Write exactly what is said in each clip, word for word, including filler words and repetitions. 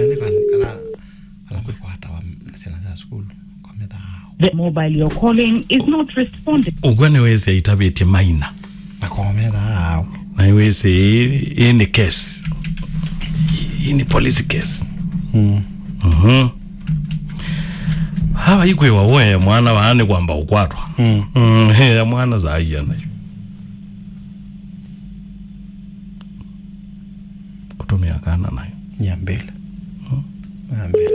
nani kan ala ala kwata wa sena za school kometa. The mobile you're calling is not responding. Ugwane wese itabete maina. Na kometa. Na wese ini case. Ini police case. Mm. Mhm. Hawa igwe wawe mwana waane kwamba ukwatwa. Mm. Mm, he mwana za ayana. Kutumia kana nayo. Nyambele. Mhm. Nyambele.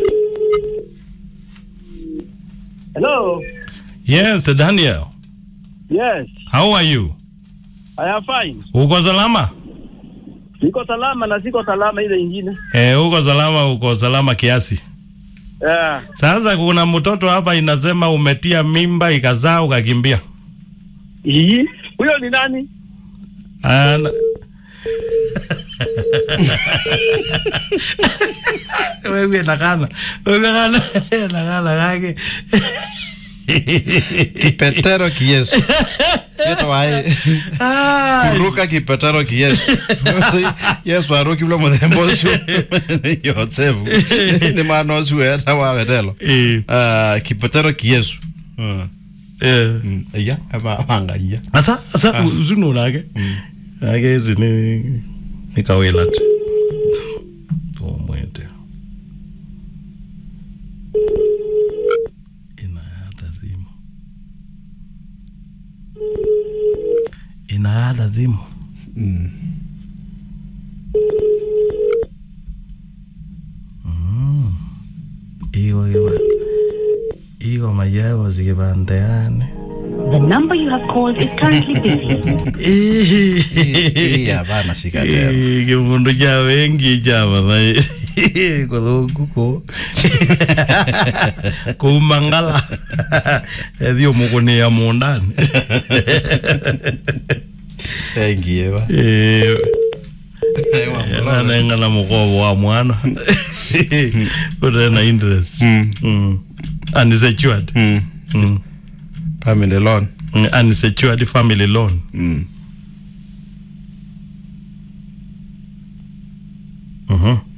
Hello. Yes, Daniel. Yes. How are you? I am fine. Uko salama? Niko salama na siko salama ile nyingine. Eh, uko salama, uko salama kiasi. Yeah. Sasa kuna mtoto hapa inasema umetia mimba ikazaa ukakimbia. Hii? Huyo ni nani? Ana wewe nakana. Wewe nakana. Nakana kake. Kipetero kiyesu. Yeto wae. Kuruka kipetero kiyesu. Yesu aruki blo modembosu. Yosefu. Ni mano suwe ta wa betelo. Ah, kipetero kiyesu. Eh. Ya, ama manga ya. Asa asa uzunu lake. Ake zini nikawela tu. To mwete. Inaada dhimu. Mm. Mm. Igo igo. Igo mayago zikibandeane. The number you have called is currently busy. Iya bana sikatero. Ke mundu ja wengi jama mai. Ko kuko. Ko mangala. Edio mukone ya mondani. Engiyewa. Eh. Ana ngala mukobo wa mwana. Ule na interest. Mm. Mm. Unsecured. Mm. Mm. Family loan. Mm. Unsecured family loan. Mm. Mhm.